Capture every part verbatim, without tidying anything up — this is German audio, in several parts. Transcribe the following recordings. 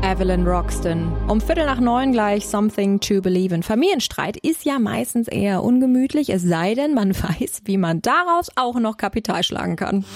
Evelyn Roxton. Um Viertel nach neun gleich Something to Believe in. Familienstreit ist ja meistens eher ungemütlich, es sei denn, man weiß, wie man daraus auch noch Kapital schlagen kann.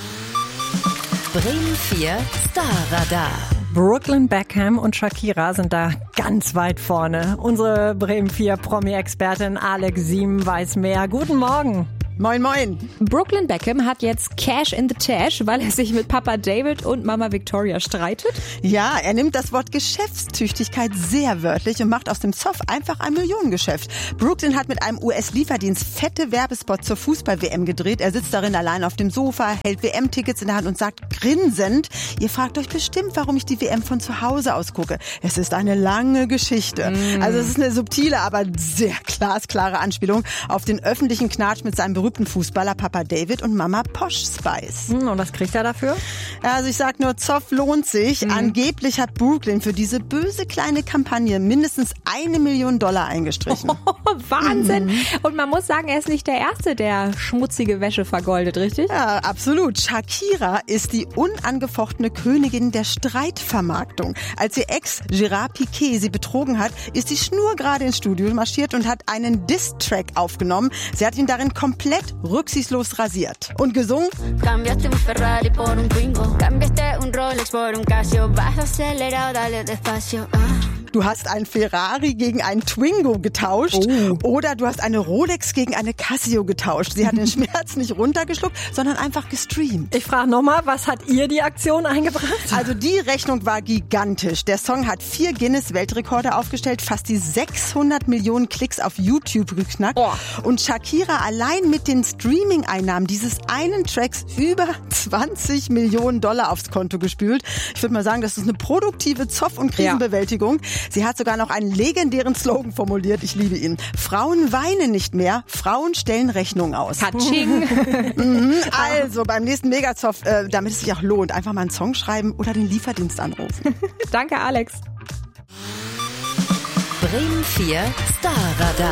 Bremen vier Starradar. Brooklyn Beckham und Shakira sind da ganz weit vorne. Unsere Bremen vier Promi-Expertin Alex Siem weiß mehr. Guten Morgen. Moin, moin. Brooklyn Beckham hat jetzt Cash in the Tash, weil er sich mit Papa David und Mama Victoria streitet. Ja, er nimmt das Wort Geschäftstüchtigkeit sehr wörtlich und macht aus dem Zoff einfach ein Millionengeschäft. Brooklyn hat mit einem U S-Lieferdienst fette Werbespots zur Fußball-W M gedreht. Er sitzt darin allein auf dem Sofa, hält W M-Tickets in der Hand und sagt grinsend, ihr fragt euch bestimmt, warum ich die W M von zu Hause aus gucke. Es ist eine lange Geschichte. Mm. Also es ist eine subtile, aber sehr glasklare Anspielung auf den öffentlichen Knatsch mit seinem berühmten Fußballer Papa David und Mama Posh Spice. Und was kriegt er dafür? Also ich sag nur, Zoff lohnt sich. Mhm. Angeblich hat Brooklyn für diese böse kleine Kampagne mindestens eine Million Dollar eingestrichen. Oh, Wahnsinn! Mhm. Und man muss sagen, er ist nicht der Erste, der schmutzige Wäsche vergoldet, richtig? Ja, absolut. Shakira ist die unangefochtene Königin der Streitvermarktung. Als ihr Ex Gerard Piqué sie betrogen hat, ist die schnurgerade ins Studio marschiert und hat einen Diss-Track aufgenommen. Sie hat ihn darin komplett rücksichtslos rasiert. Und gesungen? Cambiaste un Ferrari por un Twingo. Cambiaste un Rolex por un Casio. Vas acelerado, dale despacio. Ah. Du hast ein Ferrari gegen einen Twingo getauscht oh. oder du hast eine Rolex gegen eine Casio getauscht. Sie hat den Schmerz nicht runtergeschluckt, sondern einfach gestreamt. Ich frage nochmal, was hat ihr die Aktion eingebracht? Also die Rechnung war gigantisch. Der Song hat vier Guinness-Weltrekorde aufgestellt, fast die sechshundert Millionen Klicks auf YouTube geknackt. Oh. Und Shakira allein mit den Streaming-Einnahmen dieses einen Tracks über zwanzig Millionen Dollar aufs Konto gespült. Ich würde mal sagen, das ist eine produktive Zoff- und Krisenbewältigung. Ja. Sie hat sogar noch einen legendären Slogan formuliert. Ich liebe ihn. Frauen weinen nicht mehr, Frauen stellen Rechnungen aus. Katsching. mhm, also beim nächsten Megazoff, äh, damit es sich auch lohnt, einfach mal einen Song schreiben oder den Lieferdienst anrufen. Danke, Alex. Bremen vier Starradar.